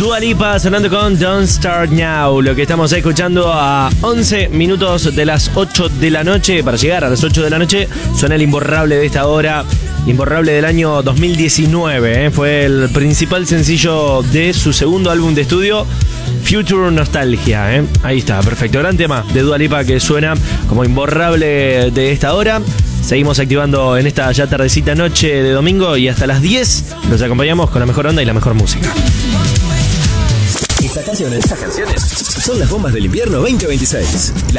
Dua Lipa sonando con Don't Start Now. Lo que estamos escuchando a 11 minutos de las 8 de la noche. Para llegar a las 8 de la noche suena el imborrable de esta hora. Imborrable del año 2019. Fue el principal sencillo de su segundo álbum de estudio, Future Nostalgia. Ahí está, perfecto. Gran tema de Dua Lipa que suena como imborrable de esta hora. Seguimos activando en esta ya tardecita noche de domingo y hasta las 10 nos acompañamos con la mejor onda y la mejor música. Estas canciones son las bombas del invierno 2026.